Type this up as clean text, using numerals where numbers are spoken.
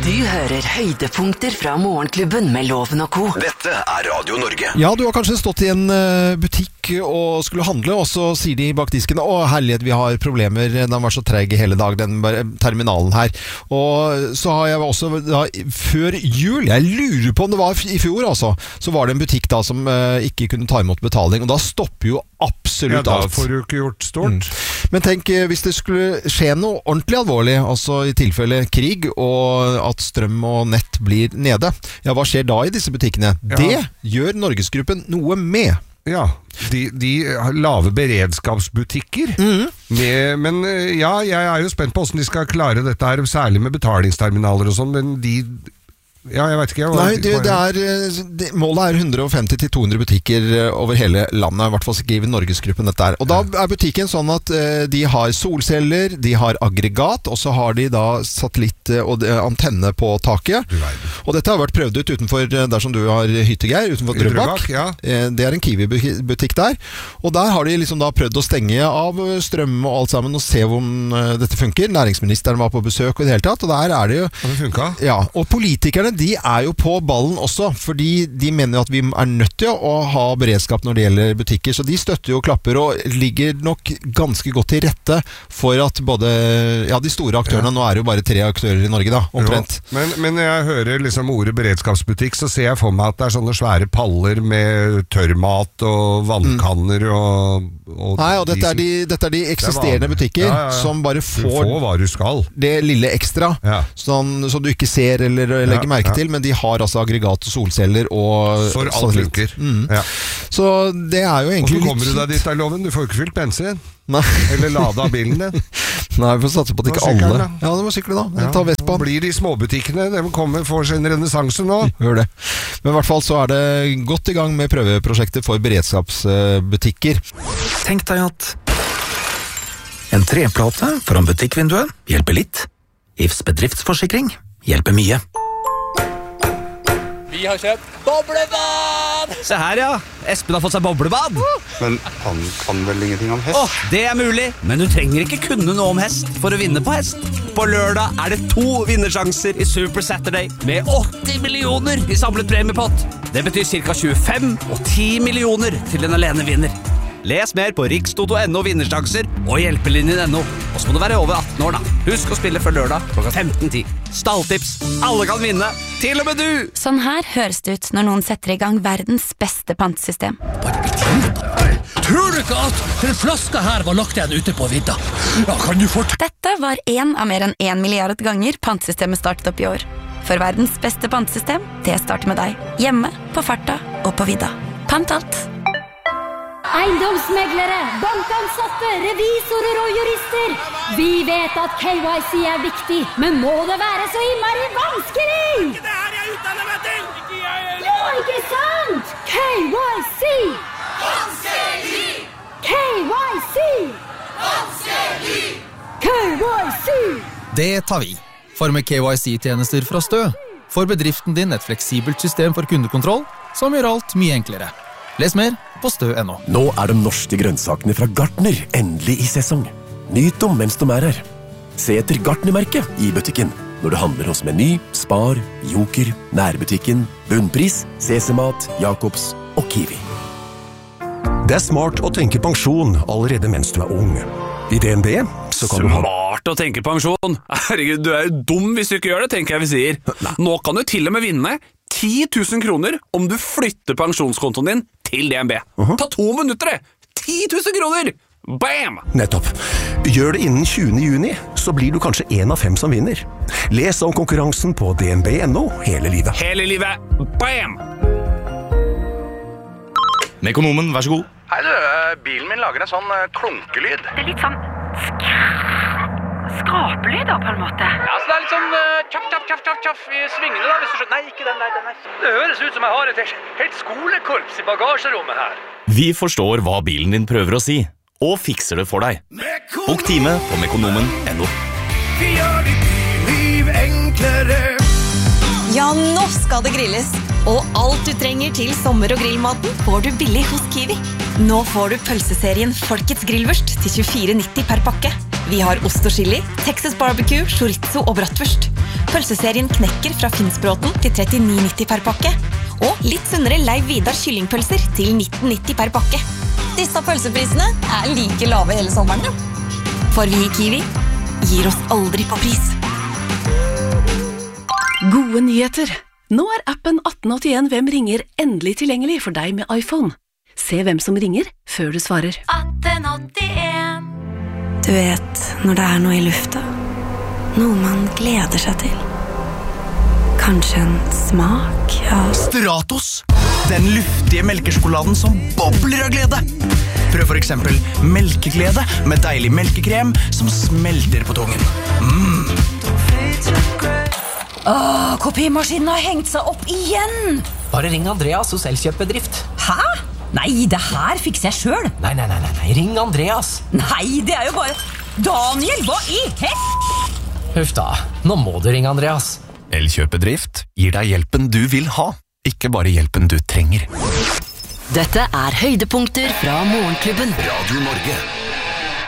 Du hører høydepunkter fra Morgenklubben med Loven og Co. Dette Radio Norge. Ja, du har kanskje stått i en butikk og skulle handle, og så sier de bak disken, herlighet, vi har problemer, den var så treg hele dag, den terminalen her. Og så har jeg også, før jul, jeg lurer på om det var i fjor altså, så var det en butikk da som ikke kunne ta imot betaling, og da stopper jo absolutt alt. Ja, da får du ikke gjort stort. Men tenk, hvis det skulle skje noe ordentlig alvorlig, altså i tilfelle krig, og at strøm og nett blir nede, ja, hva skjer da i disse butikkene? Ja. Det gjør Norgesgruppen noe med. Ja, de lave beredskapsbutikker. Men ja, jeg er jo spent på hvordan de skal klare dette her, særlig med betalingsterminaler og sånn, men ja, jeg vet ikke. Nei, målet er 150-200 butikker over hele landet, i hvert fall skriver Norgesgruppen dette her. Og da er butikken sånn at de har solceller, de har aggregat, og så har de da satellitt og antenne på taket. Og dette har vært prøvd ut utenfor, der som du har hyttegeir, utenfor Drøbak. Ja. Det er en Kiwi-butikk der. Og der har de liksom da prøvd å stenge av strøm og alt sammen, og se om dette funker. Næringsministeren var på besøk og i det hele tatt, og der er det jo... Og det funket? Ja, og politikerne de er jo på ballen også, fordi de mener at vi er nødt til å ha beredskap når det gjelder butikker, så de støtter jo og klapper og ligger nok ganske godt til rette for at både, ja, de store aktørene, nå er det jo bare 3 aktører i Norge da, omtrent. Men jeg hører liksom ordet beredskapsbutikk, så ser jeg for meg at det er sånne svære paller med tørrmat og vannkanner og nei, og dette er de eksisterende butikker som bare får hva du skal. Det lille ekstra, sånn, som du ikke ser eller legger merke til, men de har altså aggregat og solceller og for alt funker. Så det er jo egentlig litt... Og så kommer du deg dit, Loven? Du får ikke fylt bensin. Nei. Eller lade av bilen din. Nei, vi får satse på at ikke alle... Ja, det var sykle da. Ta Vestbanen. Blir de småbutikkene, de får sin renessanse nå. Hør det. Men i hvert fall så er det godt i gang med prøveprosjekter for beredskapsbutikker. Tenk deg at en treplate foran butikkvinduet hjelper litt. Ifs bedriftsforsikring hjelper mye. Vi har kjøpt boblebad! Se her, ja. Espen har fått seg boblebad. Men han kan vel ingenting om hest? Det er mulig, men du trenger ikke kunne noe om hest for å vinne på hest. På lørdag er det 2 vinnersjanser i Super Saturday med 80 millioner i samlet premiepott. Det betyr ca. 25 og 10 millioner til den alene vinner. Les mer på rikstoto.no vinnersjanser og hjelpelinjen.no. Og så må du være over 18 år da. Husk å spille før lørdag klokka 15:10. Stalltips. Alle kan vinne. Til og med du! Sånn her høres det ut når noen setter i gang verdens beste pantesystem. Tror du ikke at den flaska her var lagt igjen ute på vidda? Ja, kan du Dette var en av mer enn 1 milliard ganger pantesystemet startet opp i år. For verdens beste pantesystem, det starter med deg. Hjemme, på farta og på vidda. Pant alt. Eiendomsmeglere, bankansatte, revisorer og jurister. Vi vet at KYC er viktig, men må det være så innmari vanskelig? Ikke det her jeg utdanner meg til! Ikke jeg heller! Jo, ikke sant? KYC! Vanskelig! KYC! Vanskelig! KYC! Det tar vi. For med KYC-tjenester fra Stø får bedriften din et fleksibelt system for kundekontroll som gjør alt mye enklere. Les mer på stø.no. Nå er de norske grønnsakene fra Gartner endelig i sesong. Nyt dem mens de er her. Se etter Gartner-merket i butikken når du handler hos Meny, Spar, Joker, Nærbutikken, Bunnpris, CC-mat, Jacobs og Kiwi. Det er smart å tenke pensjon allerede mens du er ung. I DNB så kan du ha... Smart å tenke pensjon? Herregud, du er jo dum hvis du ikke gjør det, tenker jeg vi sier. Nå kan du til og med vinne 10 000 kroner om du flytter pensjonskontoen din til DNB. Ta 2 minutter det! 10 000 kroner! Bam! Nettopp. Gjør det innen 20. juni, så blir du kanskje 1 av 5 som vinner. Les om konkurransen på dnb.no hele livet. Hele livet! Bam! Mekonomen, vær så god. Hei du, bilen min lager en sånn klunkelyd. Det er litt sånn skrapelyd da, på en måte. Ja, så det er litt sånn tjaff i svingene da, hvis du skjønner. Nei, ikke den der. Det høres ut som jeg har et helt skolekorps i bagasjerommet her. Vi forstår hva bilen din prøver å si, og fikser det for deg. Bok time på mekonomen.no. Vi gjør ditt liv enklere. Ja, nå skal det grilles. Og alt du trenger til sommer- og grillmaten får du billig hos Kiwi. Nå får du pølseserien Folkets grillvørst til 24,90 per pakke. Vi har ost og chili, Texas barbecue, chorizo og bratwurst. Pølseserien knekker fra Finnsbråten til 39,90 per pakke. Og litt sunnere Leiv Vidar kyllingpølser til 19,90 per pakke. Disse pølseprisene like lave hele sommeren. For vi i Kiwi gir oss aldri på pris. Gode nyheter. Nå appen 1881 Hvem ringer endelig tilgjengelig for deg med iPhone. Se hvem som ringer før du svarer. 1881. Du vet når det noe i lufta. Noe man gleder seg til. Kanskje en smak av Stratos! Den luftige melkesjokoladen som bobler av glede. Prøv for eksempel melkeglede med deilig melkekrem som smelter på tungen. Kopimaskinen har hengt seg opp igjen. Bare ring Andreas hos Elkjøp-bedrift. Hæ? Nei, det her fikser jeg selv. Nei, ring Andreas. Nei, det jo bare... Daniel, hva i Huff da, nå må du ringe Andreas. Elkjøp-bedrift gir deg hjelpen du vil ha, ikke bare hjelpen du trenger. Dette høydepunkter fra Morgenklubben. Radio Norge.